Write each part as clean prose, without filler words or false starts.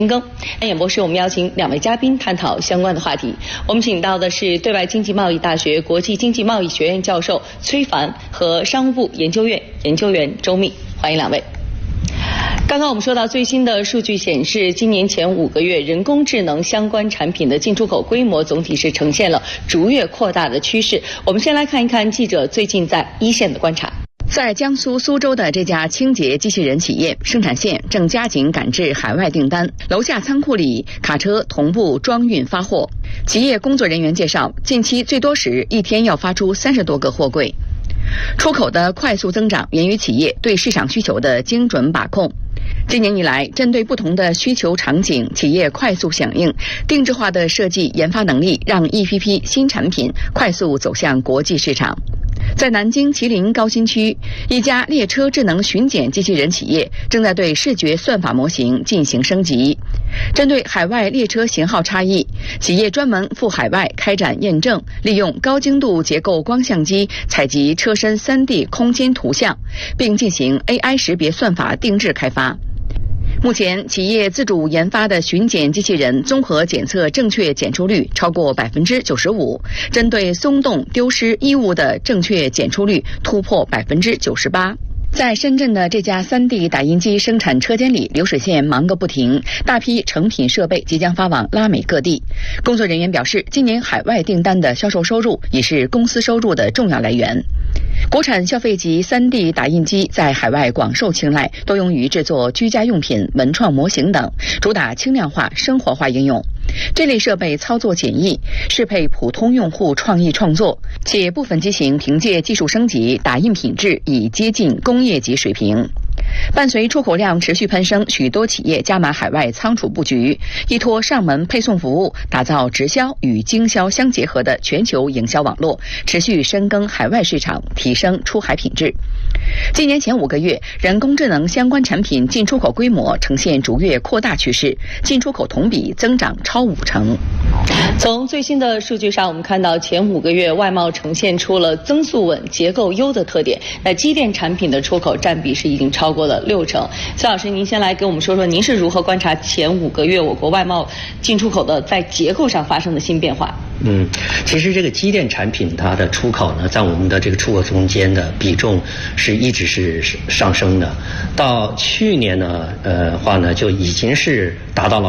更演播室，我们邀请2位嘉宾探讨相关的话题。我们请到的是对外经济贸易大学国际经济贸易学院教授崔凡和商务部研究院研究员周密，欢迎2位。刚刚我们说到最新的数据显示，今年前5个月人工智能相关产品的进出口规模总体是呈现了逐月扩大的趋势。我们先来看一看记者最近在一线的观察。在江苏苏州的这家清洁机器人企业，生产线正加紧赶制海外订单，楼下仓库里卡车同步装运发货。企业工作人员介绍，近期最多时一天要发出30多个货柜。出口的快速增长源于企业对市场需求的精准把控。今年以来，针对不同的需求场景，企业快速响应，定制化的设计研发能力让一批批新产品快速走向国际市场。在南京麒麟高新区，一家列车智能巡检机器人企业正在对视觉算法模型进行升级。针对海外列车型号差异，企业专门赴海外开展验证，利用高精度结构光相机采集车身3D 空间图像，并进行 AI 识别算法定制开发。目前，企业自主研发的巡检机器人综合检测正确检出率超过95%，针对松动、丢失、异物的正确检出率突破98%。在深圳的这家3D 打印机生产车间里，流水线忙个不停，大批成品设备即将发往拉美各地。工作人员表示，今年海外订单的销售收入也是公司收入的重要来源。国产消费级3D 打印机在海外广受青睐，多用于制作居家用品、文创模型等，主打轻量化、生活化应用。这类设备操作简易，适配普通用户创意创作，且部分机型凭借技术升级，打印品质已接近工业级水平。伴随出口量持续攀升，许多企业加码海外仓储布局，依托上门配送服务，打造直销与经销相结合的全球营销网络，持续深耕海外市场，提升出海品质。今年前5个月，人工智能相关产品进出口规模呈现逐月扩大趋势，进出口同比增长超50%。从最新的数据上，我们看到前5个月外贸呈现出了增速稳、结构优的特点。那机电产品的出口占比是已经超过了60%。崔老师，您先来给我们说说，您是如何观察前5个月我国外贸进出口的在结构上发生的新变化？ 其实这个机电产品它的出口呢，在我们的这个出口中间的比重是一直是上升的，到去年呢，就已经是达到了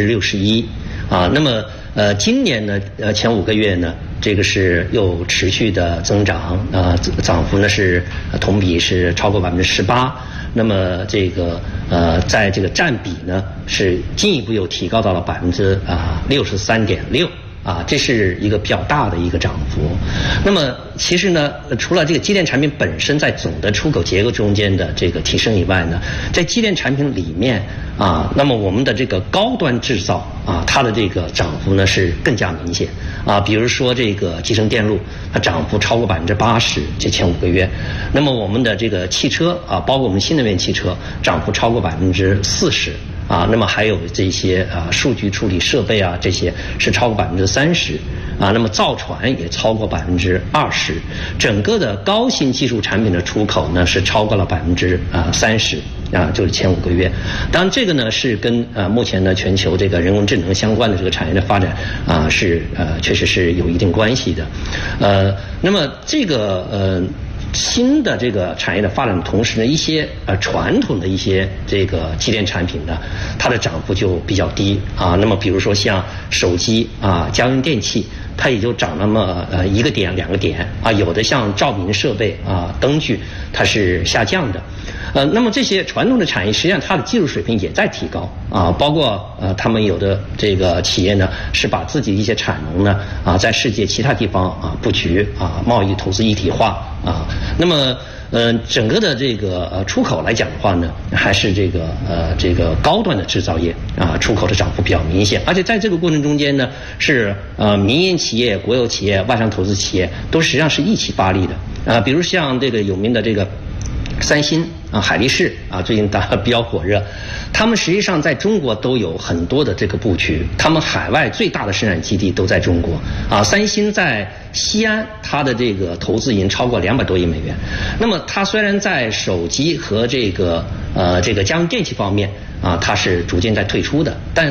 61%啊。那么今年呢，前5个月呢，这个是又持续的增长，涨幅呢是同比是超过18%。那么这个在这个占比呢是进一步又提高到了63.6%。这是一个比较大的一个涨幅。那么其实呢，除了这个机电产品本身在总的出口结构中间的这个提升以外呢，在机电产品里面那么我们的这个高端制造它的这个涨幅呢是更加明显比如说这个集成电路，它涨幅超过80%，这前5个月。那么我们的这个汽车包括我们新能源汽车，涨幅超过40%。那么还有这些数据处理设备这些是超过30%那么造船也超过20%，整个的高新技术产品的出口呢是超过了30%就是前5个月。当然这个呢是跟目前呢全球这个人工智能相关的这个产业的发展是确实是有一定关系的。那么这个新的这个产业的发展的同时呢，一些传统的一些这个机电产品呢，它的涨幅就比较低那么比如说像手机家用电器，它也就涨那么1个点2个点有的像照明设备灯具，它是下降的。那么这些传统的产业实际上它的技术水平也在提高包括他们有的这个企业呢是把自己一些产能呢在世界其他地方布局贸易投资一体化那么整个的这个出口来讲的话呢，还是这个高端的制造业出口的涨幅比较明显，而且在这个过程中间呢，是民营企业、国有企业、外商投资企业都实际上是一起发力的比如像这个有名的这个三星海力士最近比较火热，他们实际上在中国都有很多的这个布局，他们海外最大的生产基地都在中国三星在西安，它的这个投资已经超过200多亿美元。那么它虽然在手机和这个这个家用电器方面啊，它是逐渐在退出的，但